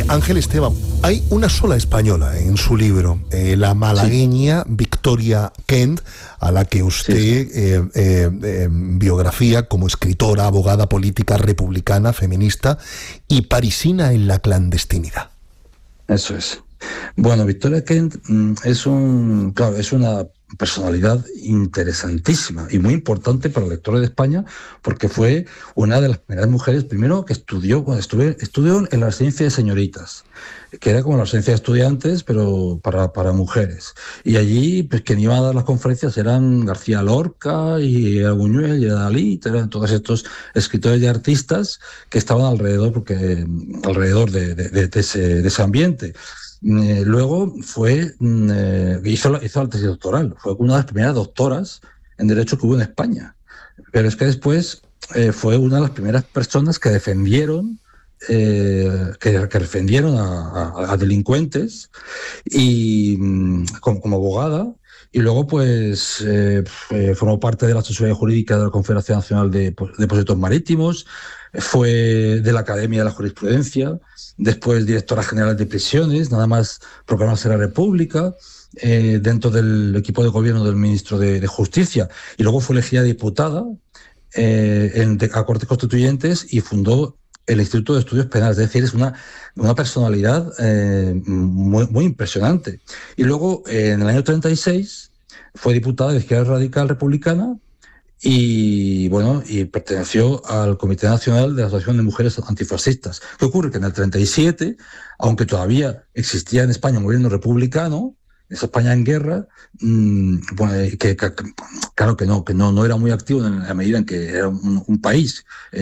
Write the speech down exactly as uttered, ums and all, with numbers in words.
Ángel Esteban, hay una sola española en su libro, eh, la malagueña sí. Victoria Kent, a la que usted sí, sí. Eh, eh, eh, biografía como escritora, abogada política, republicana, feminista y parisina en la clandestinidad. Eso es. Bueno, Victoria Kent mm, es un, claro, es una personalidad interesantísima y muy importante para los lectores de España, porque fue una de las primeras mujeres, primero, que estudió, bueno, estudió, estudió en la residencia de señoritas, que era como la residencia de estudiantes, pero para, para mujeres. Y allí, pues, quien iba a dar las conferencias eran García Lorca y Buñuel y Dalí, eran todos estos escritores y artistas que estaban alrededor, porque, alrededor de, de, de, de, ese, de ese ambiente. Eh, luego fue eh, hizo, la, hizo la tesis doctoral, fue una de las primeras doctoras en Derecho que hubo en España, pero es que después eh, fue una de las primeras personas que defendieron eh, que, que defendieron a, a, a delincuentes y como, como abogada. Y luego, pues, eh, eh, formó parte de la asesoría jurídica de la Confederación Nacional de Depósitos Marítimos, fue de la Academia de la Jurisprudencia, después directora general de prisiones, nada más proclamarse la República, eh, dentro del equipo de gobierno del ministro de, de Justicia. Y luego fue elegida diputada eh, en, de, a Cortes Constituyentes y fundó el Instituto de Estudios Penales, es decir, es una, una personalidad eh, muy, muy impresionante. Y luego, eh, en el año treinta y seis, fue diputada de Izquierda Radical Republicana y, bueno, y perteneció al Comité Nacional de la Asociación de Mujeres Antifascistas. ¿Qué ocurre? Que en el treinta y siete, aunque todavía existía en España un gobierno republicano, esa España en guerra, mmm, bueno, que, que claro que no, que no, no era muy activo en la medida en que era un, un país